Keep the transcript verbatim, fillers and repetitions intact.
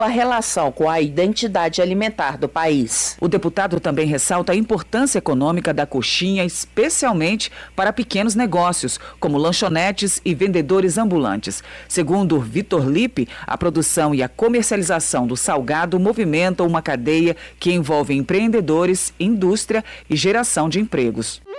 a relação com a identidade alimentar do país. O deputado também ressalta a importância econômica da coxinha, especialmente para pequenos negócios, como lanchonetes e vendedores ambulantes. Segundo Vitor Lippe, a produção e a comercialização do salgado movimentam uma cadeia que envolve empreendedores, indústria e geração de empregos.